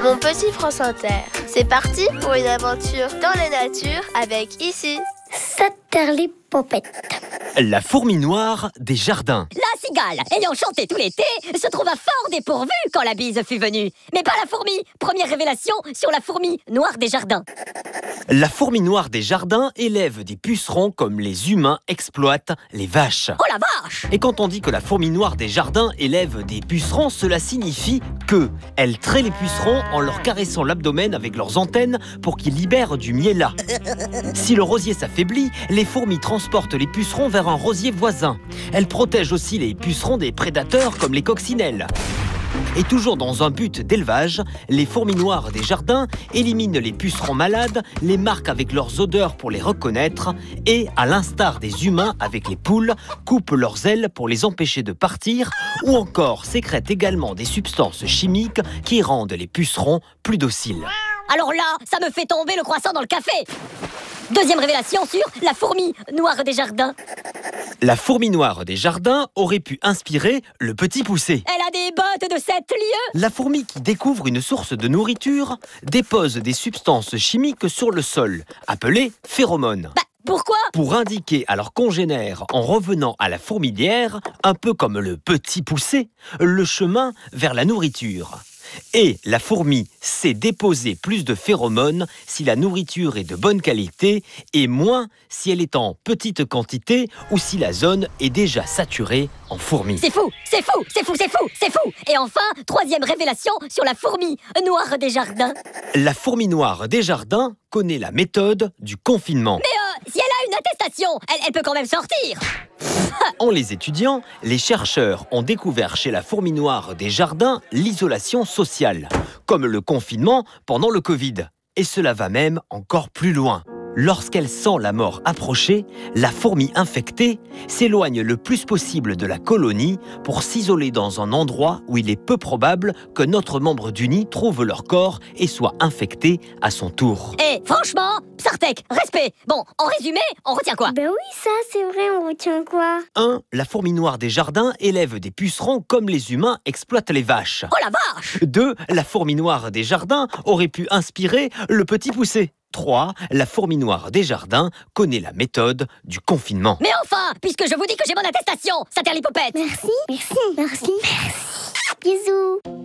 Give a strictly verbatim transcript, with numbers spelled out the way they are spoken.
Mon petit France Inter. C'est parti pour une aventure dans la nature avec ici Saterlipopette. La fourmi noire des jardins. La cigale, ayant chanté tout l'été, se trouva fort dépourvue quand la bise fut venue. Mais pas la fourmi. Première révélation sur la fourmi noire des jardins. La fourmi noire des jardins élève des pucerons comme les humains exploitent les vaches. Oh la vache! Et quand on dit que la fourmi noire des jardins élève des pucerons, cela signifie que elle traite les pucerons en leur caressant l'abdomen avec leurs antennes pour qu'ils libèrent du miella. Si le rosier s'affaiblit, les fourmis transportent les pucerons vers un rosier voisin. Elles protègent aussi les pucerons des prédateurs comme les coccinelles. Et toujours dans un but d'élevage, les fourmis noires des jardins éliminent les pucerons malades, les marquent avec leurs odeurs pour les reconnaître et, à l'instar des humains avec les poules, coupent leurs ailes pour les empêcher de partir ou encore sécrètent également des substances chimiques qui rendent les pucerons plus dociles. Alors là, ça me fait tomber le croissant dans le café. Deuxième révélation sur la fourmi noire des jardins. La fourmi noire des jardins aurait pu inspirer le Petit Poucet. Elle a des bottes de sept lieues. La fourmi qui découvre une source de nourriture dépose des substances chimiques sur le sol, appelées phéromones. Bah, pourquoi? Pour indiquer à leurs congénères, en revenant à la fourmilière, un peu comme le Petit Poucet, le chemin vers la nourriture. Et la fourmi sait déposer plus de phéromones si la nourriture est de bonne qualité et moins si elle est en petite quantité ou si la zone est déjà saturée en fourmis. C'est fou, c'est fou, c'est fou, c'est fou, c'est fou. Et enfin, troisième révélation sur la fourmi noire des jardins. La fourmi noire des jardins connaît la méthode du confinement. Mais euh, si elle a une attestation, elle, elle peut quand même sortir. En les étudiant, les chercheurs ont découvert chez la fourmi noire des jardins l'isolation sociale, comme le confinement pendant le Covid. Et cela va même encore plus loin. Lorsqu'elle sent la mort approcher, la fourmi infectée s'éloigne le plus possible de la colonie pour s'isoler dans un endroit où il est peu probable qu'un autre membre du nid trouve leur corps et soit infecté à son tour. Et franchement, Psartek, respect. Bon, en résumé, on retient quoi? Ben oui, ça c'est vrai, on retient quoi? un. La fourmi noire des jardins élève des pucerons comme les humains exploitent les vaches. Oh la vache! deux. La fourmi noire des jardins aurait pu inspirer le Petit Poucet. trois. La fourmi noire des jardins connaît la méthode du confinement. Mais enfin, puisque je vous dis que j'ai mon attestation, Saterlipopette. Merci, merci, merci, merci. Bisous.